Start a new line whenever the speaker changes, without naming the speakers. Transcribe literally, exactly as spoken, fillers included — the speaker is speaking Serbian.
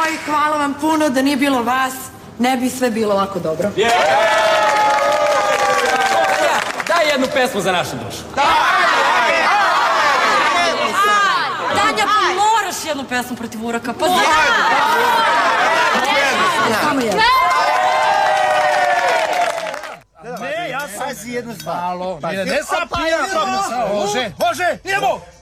Joj, hvala vam puno, da nije bilo vas, ne bi sve bilo ovako dobro.
Daj jednu pesmu za našu dušu.
Tanja, pa moraš jednu pesmu protiv uraka, pa znam. Samo jednu.
Ne, ja sam... Pazi jednu stvar. Ne, ne, sa pijam. Može, može, idemo!